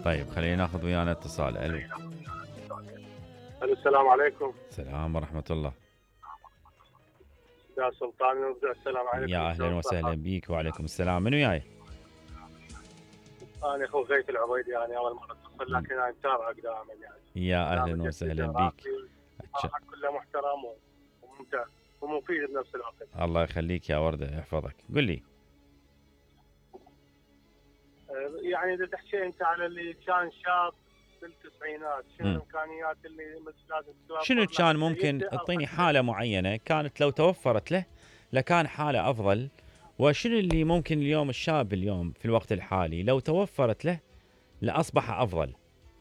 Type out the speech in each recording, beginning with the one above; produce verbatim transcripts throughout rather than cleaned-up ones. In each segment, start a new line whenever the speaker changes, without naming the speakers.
طيب خلينا ناخذ ويانا اتصال. الو.
الو السلام عليكم.
السلام ورحمة الله.
يا سلطان نبدا. السلام عليكم.
يا اهلا وسهلا بيك. وعليكم السلام. منو جاي؟
انا اخو غيث العبيدي، يعني اول مره اتصل لكن انا متابعك دائما يعني.
يا اهلا وسهلا بيك.
كله محترم وممتع ومفيد بنفس الوقت.
الله يخليك يا وردة، يحفظك. قل لي.
يعني اذا تحكي انت على اللي كان شاب بالتسعينات، شنو الامكانيات اللي لازم توفر؟
شنو كان ممكن تعطيني حالة معينة كانت لو توفرت له لكان حالة افضل، وشنو اللي ممكن اليوم الشاب اليوم في الوقت الحالي لو توفرت له لأصبح افضل؟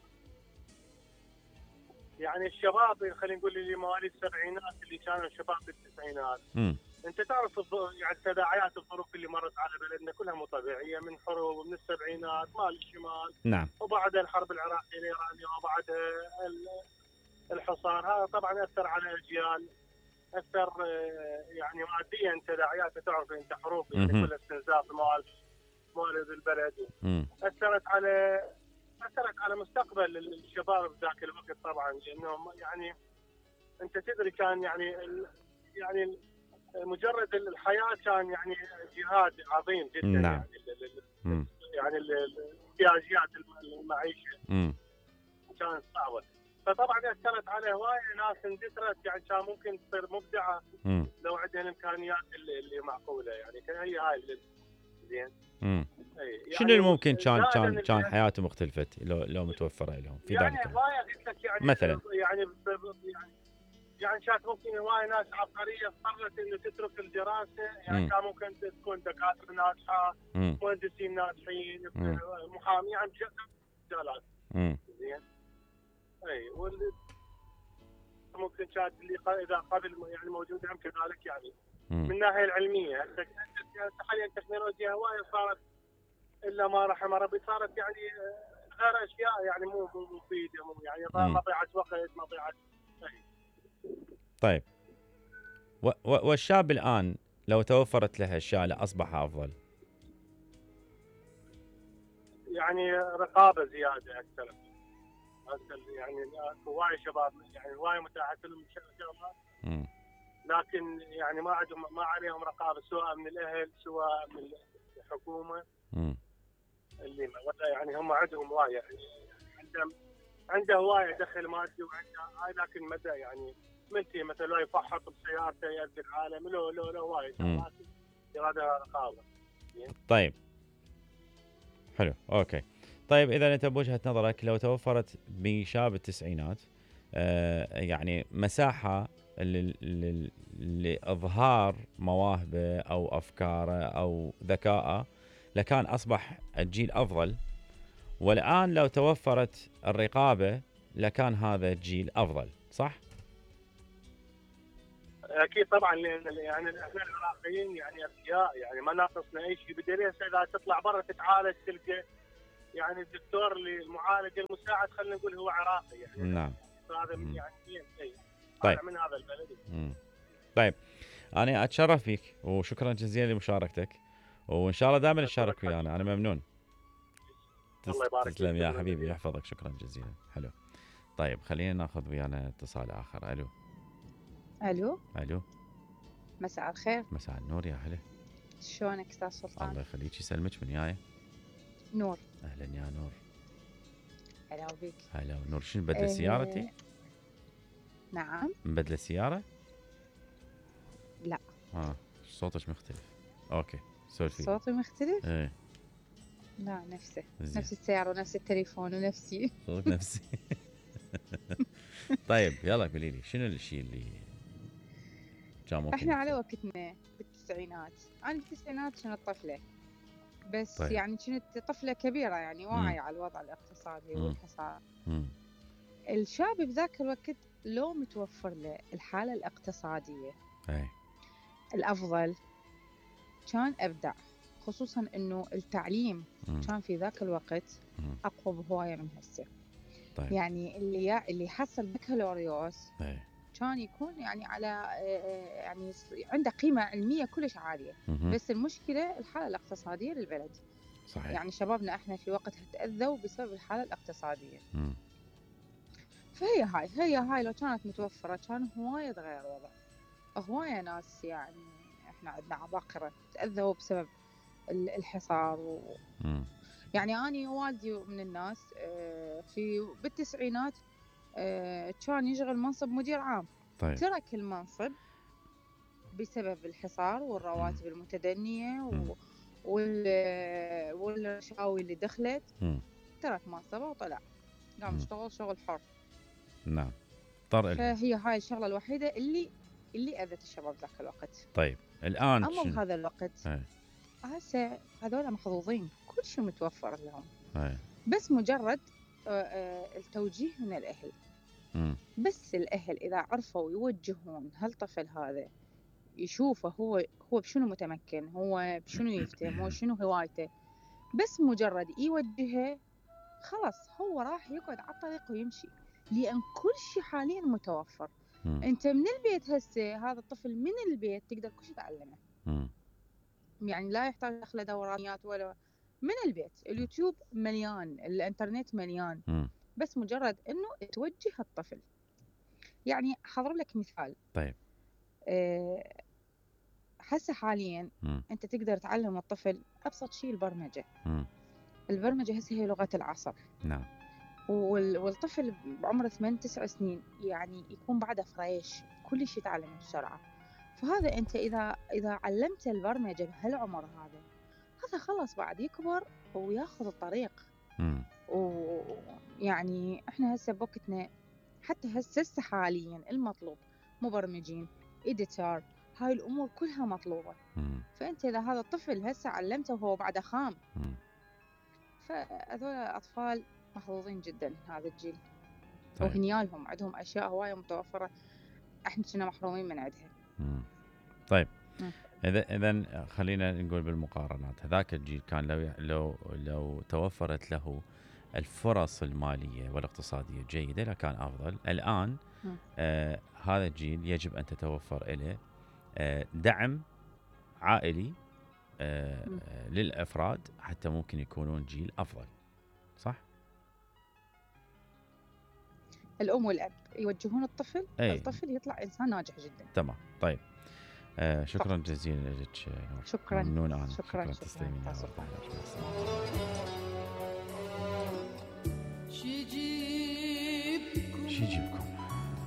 يعني الشباب خلينا نقول اللي مواليد السبعينات اللي كانوا شباب بالتسعينات،
امم
انت تعرف يعني تداعيات الظروف اللي مرت على بلدنا كلها مو طبيعيه، من حروب من السبعينات مال الشمال،
نعم،
وبعدها الحرب العراقيه الايرانيه، وبعدها الحصار. هذا طبعا اثر على اجيال، اثر يعني ماديا تداعياته. تعرف انت حروب يعني كلها استنزاف موارد موارد البلد،
مم.
اثرت على اثرت على مستقبل الشباب بذاك الوقت طبعا، لانهم يعني انت تدري كان يعني يعني مجرد الحياه كان يعني جهاد عظيم جدا.
نعم.
يعني يعني الاحتياجات المعيشه
مم.
كانت صعبه، فطبعا اثرت على هوايه ناس اندثرت، يعني كان ممكن تصير مبدعه
مم.
لو عندها الامكانيات اللي, اللي معقوله. يعني كان هي هاي زين.
امم
يعني
شنو اللي ممكن كان كان كان حياته مختلفه لو لو متوفره لهم في
يعني
ذلك
هوايه قلت لك يعني
مثلا؟
يعني يعني يعني كانت ممكن هوايه ناس عبقريه اضطرت انه تترك الدراسه، يعني
مم.
كان ممكن تكون دكاتره ناجحه،
مم.
مهندسين ناجحين،
مم.
محامي، يعني مجالات.
امم
زين. اي واللي ممكن كانت اللي اذا قبل يعني موجوده هم كذلك يعني.
مم.
من الناحيه العلميه حاليا التكنولوجيا هوايه صارت الا ما رحم ربي، صارت يعني غير اشياء يعني مو مفيده، مو يعني مضيعه وقت، مضيعه.
طيب و و والشاب الان لو توفرت له اشياء لاصبح افضل؟
يعني رقابه زياده اكثر. يعني هواي شباب يعني هواي متاحه لهم شغلات، لكن يعني ما عندهم ما عليهم رقابه، سواء من الاهل سواء من الحكومه.
امم
اللي يعني هم عندهم هوايه، يعني عندهم عنده هوايه دخل مادي وعنده هاي، لكن مدى يعني ملتي مثلا لو يفحط بسيارته يأذي العالم، لو لو لو هوايه شغلات يراد رقابه.
طيب حلو، اوكي. طيب اذا انت بوجهه نظرك لو توفرت بشاب التسعينات آه يعني مساحه لاظهار مواهبه او افكاره او ذكائه لكان اصبح الجيل افضل، والان لو توفرت الرقابه لكان هذا الجيل افضل، صح؟
اكيد طبعا، لان يعني احنا العراقيين يعني اذكياء، يعني ما ناقصنا اي شيء. بدليل اذا تطلع برا تتعالج تلقى يعني الدكتور اللي المعالج المساعد خلينا نقول هو عراقي يعني.
نعم.
هذا يعني اي
طيب.
من هذا البلد.
مم. طيب انا اتشرف فيك وشكرا جزيلا لمشاركتك، وان شاء الله دائما نشارك ويانا. انا ممنون.
الله يبارك فيك.
تسلم يا حبيبي، يحفظك. شكرا جزيلا. حلو. طيب خلينا ناخذ ويانا اتصال اخر. الو.
الو.
الو.
مساء الخير.
مساء النور يا هلا.
شلونك استاذ سلطان؟
الله يخليك يسلمك. من جاي؟
نور.
اهلا يا نور.
هلا بك.
هلا نور. شنو بدله سيارتي؟
إيه... نعم.
مبدله السياره؟
لا.
اه صوتك مختلف. اوكي سولفي.
صوتي مختلف؟
ايه.
لا نفسه
زي.
نفس السيارة ونفس التليفون ونفسي.
صوت نفسي. طيب يلا قولي لي شنو الشيء اللي كان ممكن؟
احنا على وقتنا بالتسعينات، انا بالتسعينات كنت طفلة بس. طيب. يعني كنت طفلة كبيرة يعني واعية على الوضع الاقتصادي والحصار. الشاب بذاك الوقت لو متوفر له الحالة الاقتصادية
أي.
الأفضل كان أبدع، خصوصا أنه التعليم مم. كان في ذاك الوقت مم. أقوى بهواية من هسه. طيب. يعني اللي اللي حصل بكالوريوس أي. كان يكون يعني على يعني عنده قيمة علمية كلش عالية، مم. بس المشكلة الحالة الاقتصادية للبلد.
صحيح.
يعني شبابنا احنا في وقتها تأذوا بسبب الحالة الاقتصادية.
م.
فهي هاي هي هاي لو كانت متوفرة كان هواية تغير الوضع. هواية ناس يعني احنا عندنا عباقرة تأذوا بسبب الحصار و... يعني أنا والدي من الناس في بالتسعينات كان يشغل منصب مدير عام.
طيب.
ترك المنصب بسبب الحصار والرواتب المتدنية و... وال... والرشاوي اللي دخلت.
م.
ترك منصبه وطلع قام يشتغل شغل حر.
نعم. طر
فهي هاي الشغلة الوحيدة اللي اللي أذت الشباب ذاك الوقت.
طيب الآن
أما بهذا الوقت
هاي.
هسه هذول محظوظين كل شيء متوفر لهم.
هاي.
بس مجرد التوجيه من الأهل.
م.
بس الأهل إذا عرفوا يوجهون هالطفل هذا يشوفه هو هو بشنو متمكن، هو بشنو يفتهم، هو شنو هوايته، بس مجرد يوجهه خلاص هو راح يقعد على الطريق ويمشي، لأن كل شيء حاليا متوفر.
م.
أنت من البيت هسه هذا الطفل من البيت تقدر كل شيء تعلمه.
م.
يعني لا يحتاج دخله دورانيات ولا من البيت. اليوتيوب مليان، الانترنت مليان.
م.
بس مجرد انه توجه الطفل. يعني حضر لك مثال.
طيب.
أه هسه حاليا
م.
انت تقدر تعلم الطفل ابسط شيء البرمجه.
م.
البرمجه هسه هي لغه العصر.
نعم.
والطفل بعمره ثمانية تسع سنين يعني يكون بعده فريش، كل شيء يتعلم بسرعه. فهذا انت اذا اذا علمت البرمجه بهالعمر هذا هذا خلص بعد يكبر وياخذ الطريق. ويعني احنا هسه بوقتنا حتى هسه حاليا المطلوب مبرمجين، إديتار، هاي الامور كلها مطلوبه.
مم.
فانت اذا هذا الطفل هسه علمته وهو بعده خام، فهذول اطفال محظوظين جدا هذا الجيل. طيب. وهنيالهم عندهم اشياء هوايه متوفره احنا كنا محرومين من عندها.
مم. طيب مم. اذا اذا خلينا نقول بالمقارنات، هذاك الجيل كان لو لو لو توفرت له الفرص الماليه والاقتصاديه الجيده لكان افضل. الان آه هذا الجيل يجب ان تتوفر له آه دعم عائلي آه للافراد حتى ممكن يكونون جيل افضل. صح؟
الام والاب يوجهون الطفل،
أي.
الطفل يطلع انسان ناجح جدا.
تمام. طيب آه شكرا صح. جزيلا لك.
شكرا.
ممنون انا.
شكرا.
شكرا تسلمين. شو يجيبكم؟